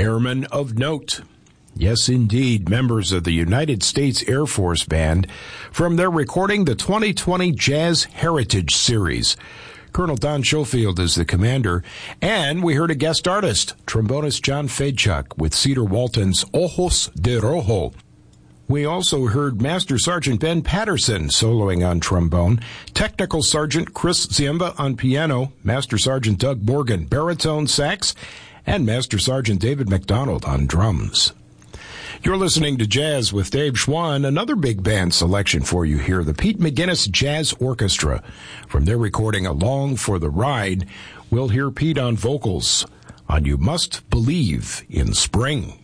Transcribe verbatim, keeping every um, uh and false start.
Airmen of Note. Yes, indeed, members of the United States Air Force Band from their recording the twenty twenty Jazz Heritage Series. Colonel Don Schofield is the commander, and we heard a guest artist, trombonist John Fedchuk, with Cedar Walton's Ojos de Rojo. We also heard Master Sergeant Ben Patterson soloing on trombone, Technical Sergeant Chris Ziemba on piano, Master Sergeant Doug Morgan baritone sax, and Master Sergeant David McDonald on drums. You're listening to Jazz with Dave Schwann. Another big band selection for you here, the Pete McGinnis Jazz Orchestra. From their recording Along for the Ride, we'll hear Pete on vocals on You Must Believe in Spring.